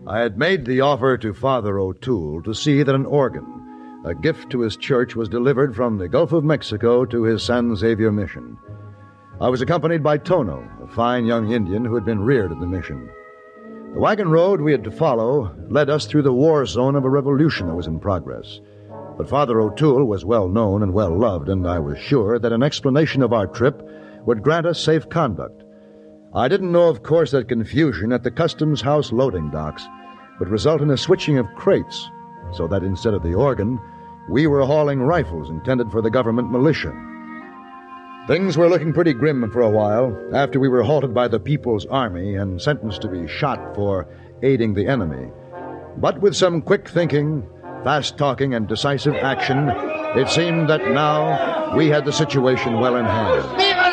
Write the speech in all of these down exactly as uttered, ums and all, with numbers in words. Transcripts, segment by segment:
I had made the offer to Father O'Toole to see that an organ, a gift to his church, was delivered from the Gulf of Mexico to his San Xavier mission. I was accompanied by Tono, a fine young Indian who had been reared at the mission. The wagon road we had to follow led us through the war zone of a revolution that was in progress. But Father O'Toole was well known and well loved, and I was sure that an explanation of our trip would grant us safe conduct. I didn't know, of course, that confusion at the Customs House loading docks would result in a switching of crates, so that instead of the organ, we were hauling rifles intended for the government militia. Things were looking pretty grim for a while after we were halted by the People's Army and sentenced to be shot for aiding the enemy. But with some quick thinking, fast talking, and decisive action, it seemed that now we had the situation well in hand.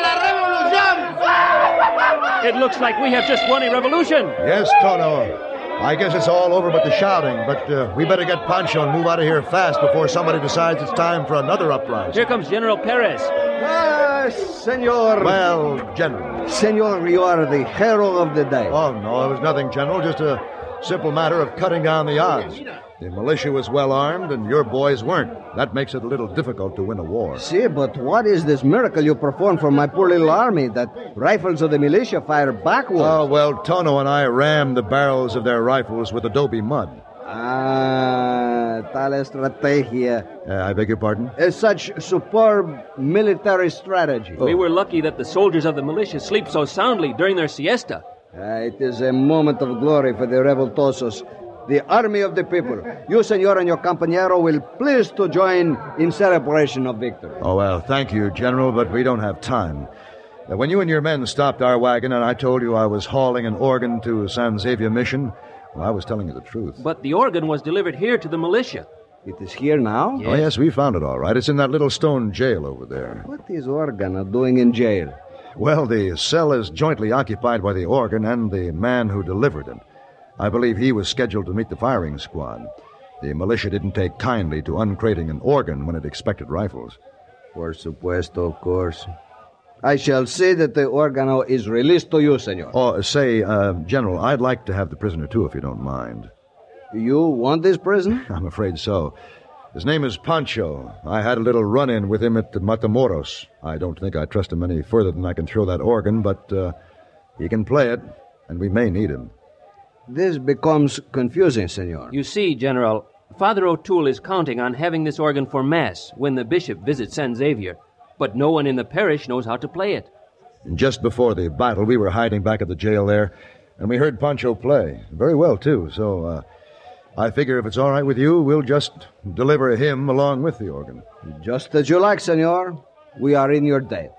It looks like we have just won a revolution. Yes, Tono. I guess it's all over but the shouting, but uh, we better get Pancho and move out of here fast before somebody decides it's time for another uprising. Here comes General Perez. Ah, senor. Well, General. Senor, you are the hero of the day. Oh, no, it was nothing, General. Just a simple matter of cutting down the odds. The militia was well armed, and your boys weren't. That makes it a little difficult to win a war. See, but what is this miracle you performed for my poor little army, that rifles of the militia fire backwards? Oh, well, Tono and I rammed the barrels of their rifles with adobe mud. Ah, tal estrategia. Uh, I beg your pardon? Uh, such superb military strategy. We were lucky that the soldiers of the militia sleep so soundly during their siesta. Uh, it is a moment of glory for the revoltosos, the army of the people. You, senor, and your compañero will please to join in celebration of victory. Oh, well, thank you, General, but we don't have time. Uh, when you and your men stopped our wagon and I told you I was hauling an organ to San Xavier mission, well, I was telling you the truth. But the organ was delivered here to the militia. It is here now? Yes. Oh, yes, we found it all right. It's in that little stone jail over there. What is Organa doing in jail? Well, the cell is jointly occupied by the organ and the man who delivered it. I believe he was scheduled to meet the firing squad. The militia didn't take kindly to uncrating an organ when it expected rifles. Por supuesto, of course. I shall say that the organo is released to you, senor. Oh, say, uh, General, I'd like to have the prisoner, too, if you don't mind. You want this prisoner? I'm afraid so. His name is Pancho. I had a little run-in with him at the Matamoros. I don't think I trust him any further than I can throw that organ, but uh, he can play it, and we may need him. This becomes confusing, senor. You see, General, Father O'Toole is counting on having this organ for Mass when the bishop visits San Xavier, but no one in the parish knows how to play it. And just before the battle, we were hiding back at the jail there, and we heard Pancho play. Very well, too, so uh, I figure if it's all right with you, we'll just deliver him along with the organ. Just as you like, senor. We are in your debt.